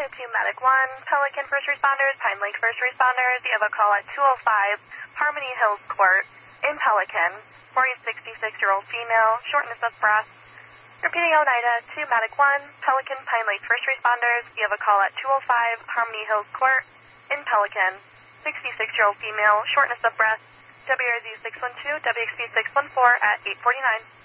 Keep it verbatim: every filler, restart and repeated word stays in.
to Medic one, Pelican First Responders, Pine Lake First Responders. You have a call at two oh five Harmony Hills Court in Pelican for a sixty-six-year-old female, shortness of breath. Repeating Oneida to Medic one, Pelican Pine Lake First Responders. You have a call at two oh five Harmony Hills Court in Pelican, sixty-six-year-old female, shortness of breath. W R Z six one two, W X B six one four at eight forty-nine.